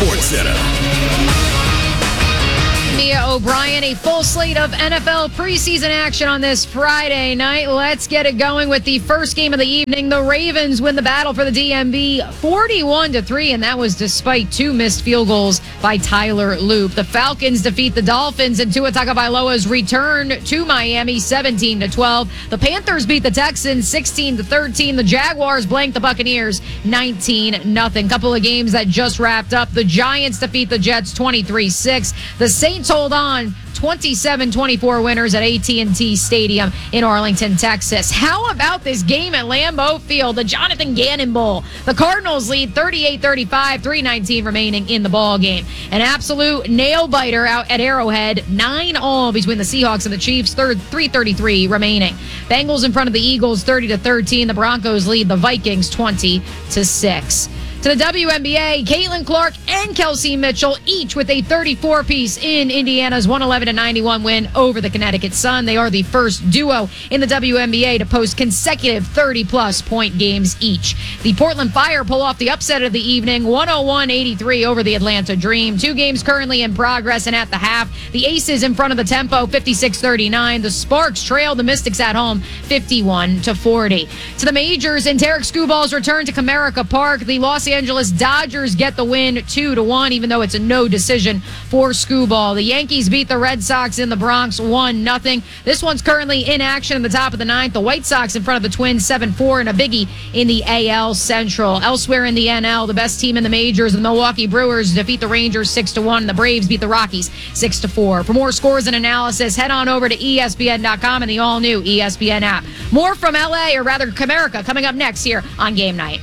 SportsCenter. Mia O'Brien, a full slate of NFL preseason action on this Friday night. Let's get it going with the first game of the evening. The Ravens win the battle for the DMV 41-3, and that was despite two missed field goals by Tyler Loop. The Falcons defeat the Dolphins, and Tua Tagovailoa's return to Miami 17-12. The Panthers beat the Texans 16-13. The Jaguars blanked the Buccaneers 19-0. Couple of games that just wrapped up. The Giants defeat the Jets 23-6. The Saints hold on 27-24 winners at AT&T Stadium in Arlington, Texas. How about this game at Lambeau Field, the Jonathan Gannon Bowl? The Cardinals lead 38-35, 3:19 remaining in the ball game. An absolute nail-biter out at Arrowhead, 9-all between the Seahawks and the Chiefs, 3:33 remaining. Bengals in front of the Eagles, 30-13. The Broncos lead the Vikings 20-6. To the WNBA, Caitlin Clark and Kelsey Mitchell, each with a 34-piece in Indiana's 111-91 win over the Connecticut Sun. They are the first duo in the WNBA to post consecutive 30-plus point games each. The Portland Fire pull off the upset of the evening, 101-83 over the Atlanta Dream. Two games currently in progress, and at the half, the Aces in front of the tempo, 56-39. The Sparks trail the Mystics at home, 51-40. To the majors, and Tarek Skubal's return to Comerica Park, the Los Angeles Dodgers get the win 2-1, even though it's a no decision for Skubal. The Yankees beat the Red Sox in the Bronx 1-0. This one's currently in action in the top of the ninth. The White Sox in front of the Twins 7-4, and a biggie in the AL Central. Elsewhere in the NL, the best team in the majors, the Milwaukee Brewers, defeat the Rangers 6-1, and the Braves beat the Rockies 6-4. For more scores and analysis, head on over to ESPN.com and the all-new ESPN app. More from LA, or rather Comerica, coming up next here on Game Night.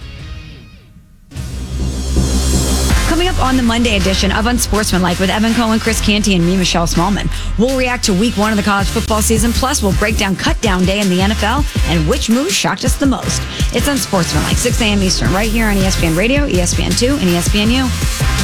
Coming up on the Monday edition of Unsportsmanlike with Evan Cohen, Chris Canty, and me, Michelle Smallman. We'll react to week one of the college football season. Plus, we'll break down cut down day in the NFL and which move shocked us the most. It's Unsportsmanlike, 6 a.m. Eastern, right here on ESPN Radio, ESPN2, and ESPNU.